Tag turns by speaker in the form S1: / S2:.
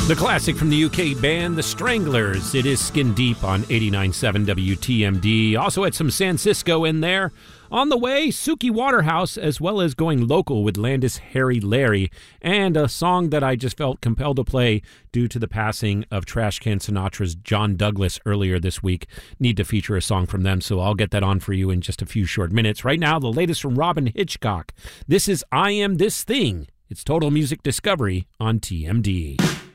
S1: The classic from the UK band The Stranglers. It is Skin Deep on 89.7 WTMD. Also had some San Cisco in there. On the way, Suki Waterhouse, as well as going local with Landis Harry Larry, and a song that I just felt compelled to play due to the passing of Trashcan Sinatra's John Douglas earlier this week. Need to feature a song from them, so I'll get that on for you in just a few short minutes. Right now, the latest from Robin Hitchcock. This is I Am This Thing. It's Total Music Discovery on TMD.